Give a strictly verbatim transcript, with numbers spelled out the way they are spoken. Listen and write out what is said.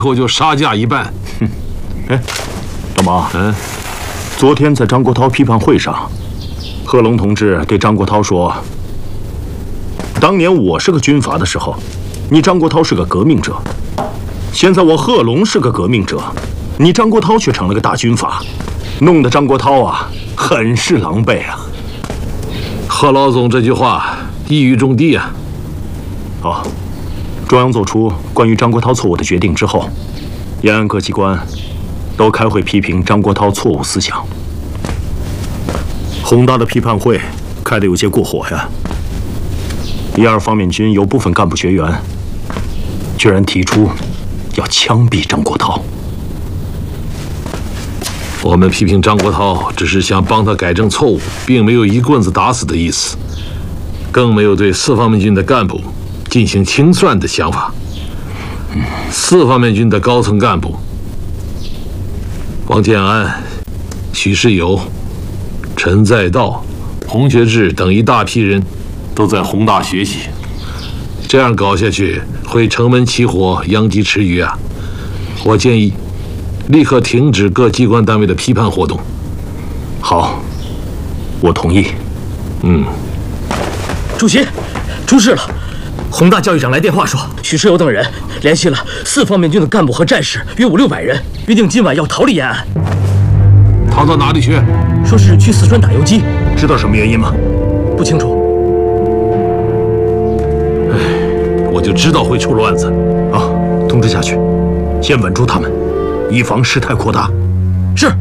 后就杀价一半。 哼，哎，老毛， 嗯， 昨天在张国焘批判会上，贺龙同志对张国焘说：“当年我是个军阀的时候，你张国焘是个革命者；现在我贺龙是个革命者，你张国焘却成了个大军阀，弄得张国焘啊很是狼狈啊。” 贺老总这句话一语中的啊。 哦，中央做出关于张国焘错误的决定之后，延安各机关都开会批评张国焘错误思想。宏大的批判会开得有些过火呀。一二方面军有部分干部学员居然提出要枪毙张国焘。 我们批评张国焘，只是想帮他改正错误，并没有一棍子打死的意思，更没有对四方面军的干部进行清算的想法。四方面军的高层干部王建安、许世友、陈再道、洪学智等一大批人都在宏大学习，这样搞下去会城门起火，殃及池鱼啊！我建议立刻停止各机关单位的批判活动。 好，我同意。 嗯， 主席，出事了！宏大教育长来电话说，许世友等人联系了四方面军的干部和战士，约五六百人，约定今晚要逃离延安。 逃到哪里去？ 说是去四川打游击。 知道什么原因吗？ 不清楚。 哎，我就知道会出乱子。 啊，通知下去，先稳住他们，以防事态扩大。 是。